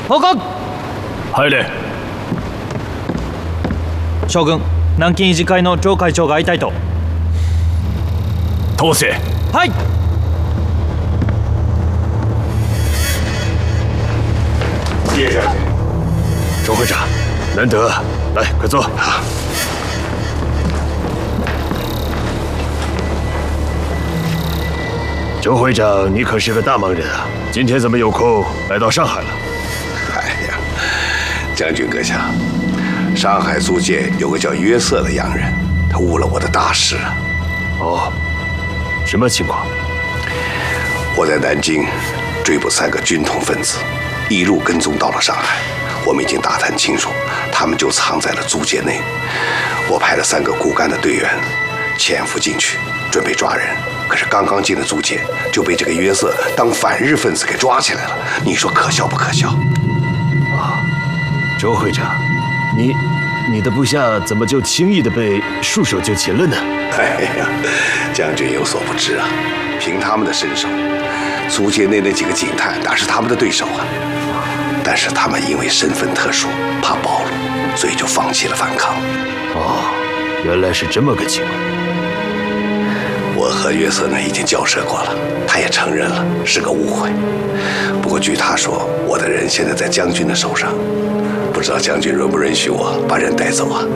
報告。 入れ。 将軍、南京医事会の張会長が会いたいと。 通せ。 はい。 谢将军。周会长，难得，来，快坐。周会长，你可是个大忙人啊，今天怎么有空来到上海了？ 哎呀，将军阁下，上海租界有个叫约瑟的洋人，他误了我的大事啊。 哦，什么情况？ 我在南京追捕3个军统分子，一路跟踪到了上海。我们已经打探清楚，他们就藏在了租界内。我派了3个骨干的队员潜伏进去，准备抓人。可是刚刚进了租界，就被这个约瑟当反日分子给抓起来了。你说可笑不可笑？ 啊，周会长，你的部下怎么就轻易的被束手就擒了呢？ 哎呀，将军有所不知啊，凭他们的身手，租界内那几个警探哪是他们的对手啊？但是他们因为身份特殊，怕暴露，所以就放弃了反抗。 哦，原来是这么个情况。 我和约瑟呢已经交涉过了，他也承认了是个误会。不过据他说，我的人现在在将军的手上，不知道将军允不允许我把人带走啊？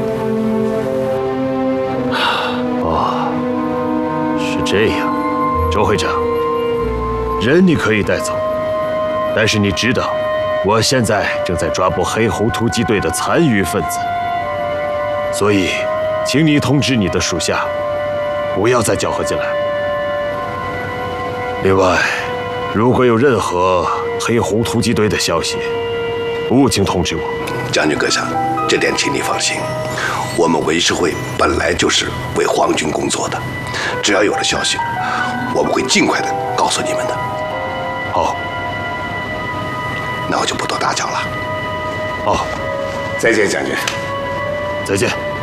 哦，是这样。周会长，人你可以带走，但是你知道，我现在正在抓捕黑猴突击队的残余分子，所以，请你通知你的属下，不要再搅和进来。另外，如果有任何黑猴突击队的消息，务请通知我。 将军阁下，这点请你放心，我们维事会本来就是为皇军工作的，只要有了消息，我们会尽快的告诉你们的。 好， 那我就不多打搅了。 好， 再见，将军。 再见。